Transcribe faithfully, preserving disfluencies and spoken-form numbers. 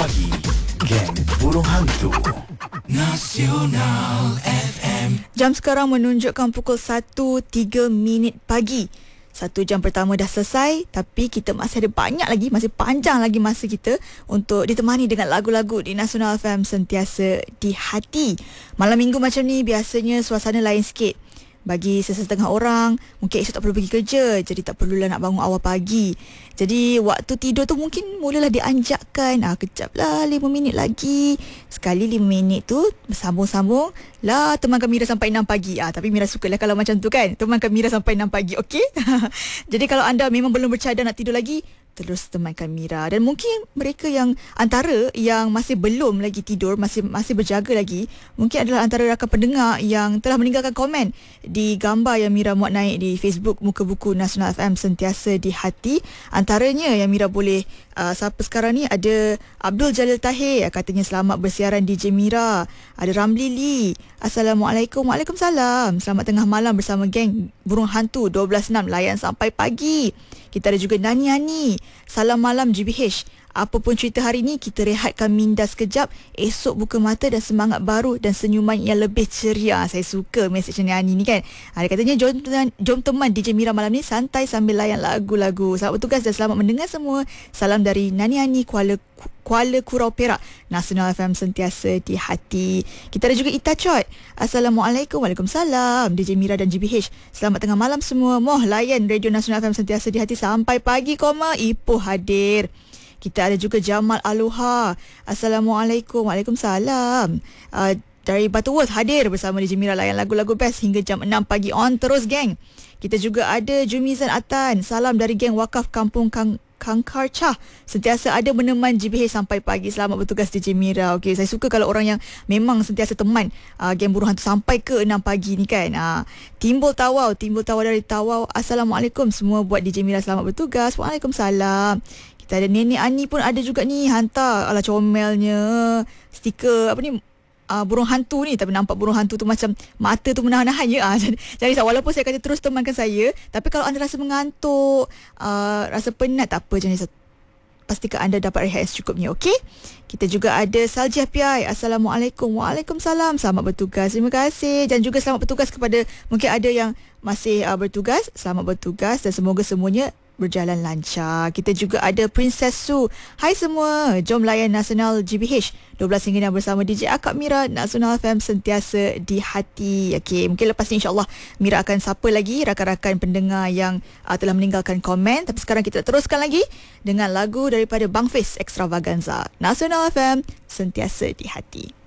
pagi, geng burung hantu Nasional F M. Jam sekarang menunjukkan pukul satu tiga minit pagi. Satu jam pertama dah selesai, tapi kita masih ada banyak lagi, masih panjang lagi masa kita untuk ditemani dengan lagu-lagu di Nasional F M sentiasa di hati. Malam minggu macam ni biasanya suasana lain sikit. Bagi sesetengah orang, mungkin esok tak perlu pergi kerja, jadi tak perlulah nak bangun awal pagi. Jadi waktu tidur tu mungkin mulalah dianjakkan, ah kejap lah lima minit lagi. Sekali lima minit tu bersambung-sambung lah temankan Mira sampai enam pagi. Ah tapi Mira sukalah kalau macam tu kan. Temankan Mira sampai enam pagi, okey? Jadi kalau anda memang belum bercadar nak tidur lagi, terus temankan Mira. Dan mungkin mereka yang antara yang masih belum lagi tidur, masih masih berjaga lagi, mungkin adalah antara rakan pendengar yang telah meninggalkan komen di gambar yang Mira muat naik di Facebook Muka Buku Nasional F M sentiasa di hati. Antaranya yang Mira boleh uh, siapa sekarang ni, ada Abdul Jalil Tahir, katanya selamat bersiaran D J Mira. Ada Ramli Lee, Assalamualaikum. Waalaikumsalam. Selamat tengah malam bersama geng Burung Hantu dua belas enam layan sampai pagi. Kita ada juga Nani Hani, salam malam G B H. Apa pun cerita hari ni, kita rehatkan minda sekejap. Esok buka mata dan semangat baru dan senyuman yang lebih ceria. Saya suka mesej Nani Hani ni kan. Ada katanya, jom, jom teman D J Mira malam ni santai sambil layan lagu-lagu. Selamat bertugas dan selamat mendengar semua. Salam dari Nani Hani, Kuala Kuala Kurau Perak. Nasional F M sentiasa di hati. Kita ada juga Ita Chot. Assalamualaikum. Waalaikumsalam D J Mira dan G B H. Selamat tengah malam semua. Moh layan Radio Nasional F M sentiasa di hati sampai pagi, koma Ipoh hadir. Kita ada juga Jamal Aloha. Assalamualaikum. Waalaikumsalam. Uh, dari Butterworth hadir bersama D J Mira layan lagu-lagu best hingga jam enam pagi. On terus geng. Kita juga ada Jumizan Atan. Salam dari geng Wakaf Kampung Kang Kangkar Chah. Sentiasa ada meneman G B H sampai pagi. Selamat bertugas D J Mira. Okey, saya suka kalau orang yang memang sentiasa teman uh, geng Burung Hantu sampai ke enam pagi ni kan. Uh, Timbul Tawau, Timbul Tawau dari Tawau. Assalamualaikum semua buat D J Mira, selamat bertugas. Waalaikumsalam. Kita ada Nenek Ani pun ada juga ni, hantar ala comelnya stiker apa ni, uh, burung hantu ni, tapi nampak burung hantu tu macam mata tu menahan-nahan je. Ah, jadi, jadi walaupun saya kata terus temankan saya, tapi kalau anda rasa mengantuk, uh, rasa penat, tak apa, jangan risau. Pastikan anda dapat rehat secukupnya, okey? Kita juga ada Salji P I. Assalamualaikum. Waalaikumsalam. Selamat bertugas. Terima kasih. Dan juga selamat bertugas kepada mungkin ada yang masih uh, bertugas. Selamat bertugas dan semoga semuanya berjalan lancar. Kita juga ada Princess Su. Hai semua, jom layan Nasional G B H dua belas hingga enam bersama D J Akak Mira. Nasional F M sentiasa di hati. Okey, mungkin lepas ni insya-Allah Mira akan sapa lagi rakan-rakan pendengar yang uh, telah meninggalkan komen. Tapi sekarang kita teruskan lagi dengan lagu daripada Bang Fiz Extravaganza. Nasional F M sentiasa di hati.